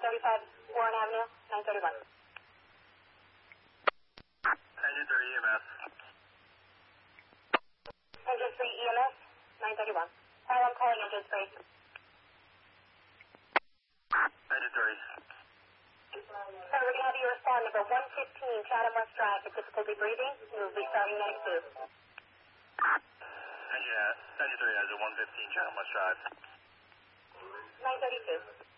935 Warren Avenue, 931. Engine 3 EMS. Engine 3 EMS, 931. I'm calling Engine 3. Engine 3. Sir, we're going to have you respond number 115, Chatham West Drive, with difficulty breathing. We'll be starting next to. Engine 3 has a 115 Chatham West Drive. 932.